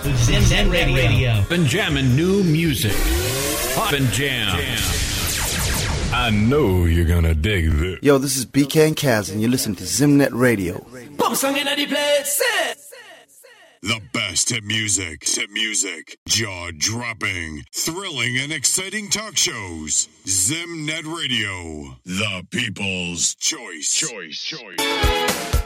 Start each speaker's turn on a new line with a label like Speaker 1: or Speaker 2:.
Speaker 1: Zimnet Radio.
Speaker 2: Been jamming new music. Pop and jam. I know you're gonna dig this.
Speaker 3: Yo, this is BK and Kaz, and you're listening to Zimnet Radio.
Speaker 4: The best hit music, jaw-dropping, thrilling, and exciting talk shows. Zimnet Radio, the people's choice.